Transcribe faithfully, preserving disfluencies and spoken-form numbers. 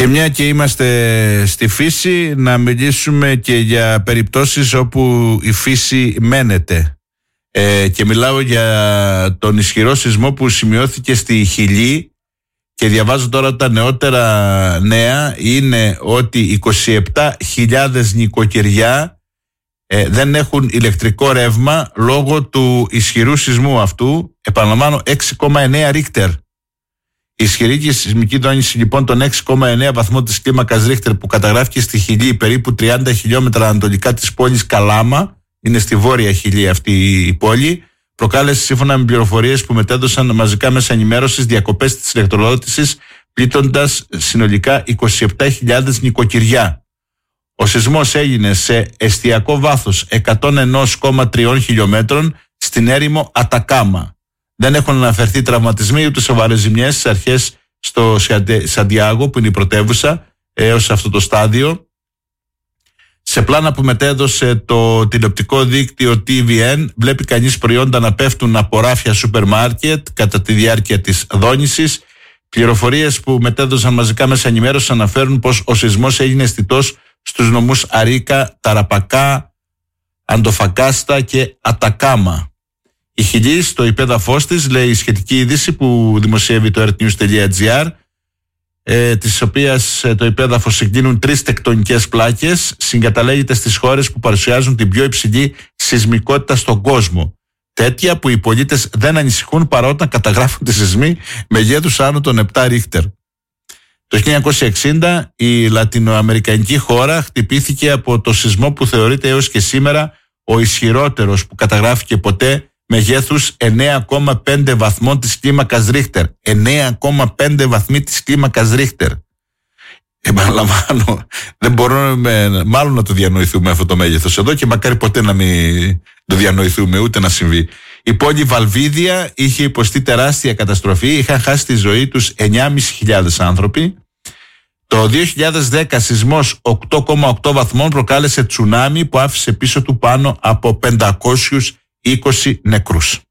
Και μια και είμαστε στη φύση, να μιλήσουμε και για περιπτώσεις όπου η φύση μένεται. Ε, και μιλάω για τον ισχυρό σεισμό που σημειώθηκε στη Χιλή, και διαβάζω τώρα τα νεότερα νέα, είναι ότι είκοσι επτά χιλιάδες νοικοκυριά ε, δεν έχουν ηλεκτρικό ρεύμα λόγω του ισχυρού σεισμού αυτού. Επαναλαμβάνω, έξι κόμμα εννέα Ρίχτερ. Η ισχυρή και σεισμική δόνηση λοιπόν των έξι κόμμα εννέα βαθμών της κλίμακας Ρίχτερ, που καταγράφηκε στη Χιλή, περίπου τριάντα χιλιόμετρα ανατολικά της πόλης Καλάμα, είναι στη βόρεια Χιλή αυτή η πόλη, προκάλεσε, σύμφωνα με πληροφορίες που μετέδωσαν μαζικά μέσα ενημέρωσης, διακοπές της ηλεκτροδότησης, πλήττοντας συνολικά είκοσι επτά χιλιάδες νοικοκυριά. Ο σεισμός έγινε σε εστιακό βάθος εκατόν ένα κόμμα τρία χιλιόμετρων στην έρημο Ατακάμα. Δεν έχουν αναφερθεί τραυματισμοί ούτε σοβαρές ζημιές στις αρχές στο Σαντιάγο, που είναι η πρωτεύουσα, έως αυτό το στάδιο. Σε πλάνα που μετέδωσε το τηλεοπτικό δίκτυο τι βι εν, βλέπει κανείς προϊόντα να πέφτουν από ράφια σούπερ μάρκετ κατά τη διάρκεια της δόνησης. Πληροφορίες που μετέδωσαν μαζικά μέσα ενημέρωσης αναφέρουν πως ο σεισμός έγινε αισθητός στους νομούς Αρίκα, Ταραπακά, Αντοφακάστα και Ατακάμα. Η Χιλή, στο υπέδαφος της, λέει η σχετική είδηση που δημοσιεύει το ερτ νιους τελεία τζι άρ, ε, της οποίας ε, το υπέδαφος συγκλίνουν τρεις τεκτονικές πλάκες, συγκαταλέγεται στις χώρες που παρουσιάζουν την πιο υψηλή σεισμικότητα στον κόσμο. Τέτοια που οι πολίτες δεν ανησυχούν παρά όταν καταγράφονται σεισμοί μεγέθους άνω των επτά Ρίχτερ. Το χίλια εννιακόσια εξήντα η λατινοαμερικανική χώρα χτυπήθηκε από το σεισμό που θεωρείται έως και σήμερα ο ισχυρότερος που καταγράφηκε ποτέ, μεγέθους εννέα κόμμα πέντε βαθμών της κλίμακας Ρίχτερ. εννέα κόμμα πέντε βαθμοί της κλίμακας Ρίχτερ. Επαναλαμβάνω, δεν μπορούμε μάλλον να το διανοηθούμε αυτό το μέγεθος εδώ, και μακάρι ποτέ να μην το διανοηθούμε, ούτε να συμβεί. Η πόλη Βαλβίδια είχε υποστεί τεράστια καταστροφή, είχαν χάσει τη ζωή τους εννιά χιλιάδες πεντακόσιοι άνθρωποι. Το δύο χιλιάδες δέκα σεισμός οκτώ κόμμα οκτώ βαθμών προκάλεσε τσουνάμι που άφησε πίσω του πάνω από πεντακόσιους είκοσι νεκρούς.